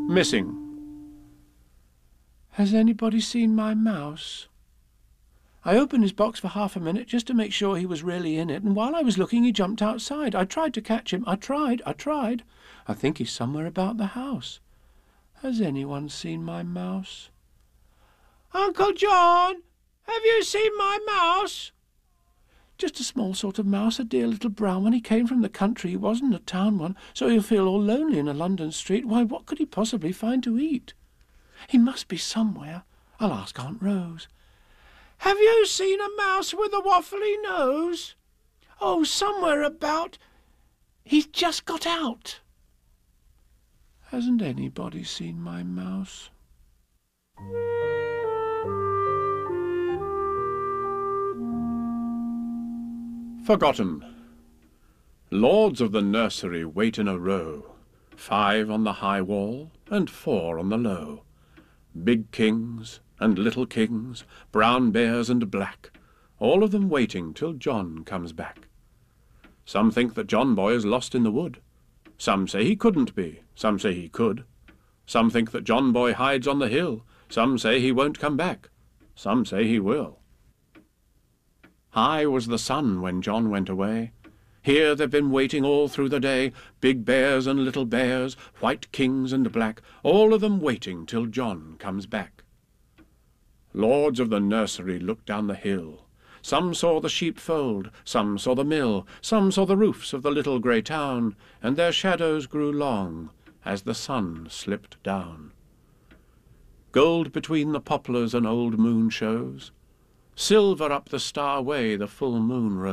Missing. Has anybody seen my mouse? I opened his box for half a minute just to make sure he was really in it, and while I was looking he jumped outside. I tried to catch him. I tried. I think he's somewhere about the house. Has anyone seen my mouse? Uncle John, have you seen my mouse? Just a small sort of mouse, a dear little brown one. He came from the country. He wasn't a town one, so he'll feel all lonely in a London street. Why, what could he possibly find to eat? He must be somewhere. I'll ask Aunt Rose. Have you seen a mouse with a waffly nose? Oh, somewhere about. He's just got out. Hasn't anybody seen my mouse? Forgotten. Lords of the nursery wait in a row, 5 on the high wall and 4 on the low. Big kings and little kings, brown bears and black, all of them waiting till John comes back. Some think that John boy is lost in the wood. Some say he couldn't be, some say he could. Some think that John boy hides on the hill. Some say he won't come back. Some say he will. High was the sun when John went away. Here they've been waiting all through the day, big bears and little bears, white kings and black, all of them waiting till John comes back. Lords of the nursery looked down the hill. Some saw the sheepfold, some saw the mill, some saw the roofs of the little grey town, and their shadows grew long as the sun slipped down. Gold between the poplars an old moon shows, silver up the star way the full moon rose.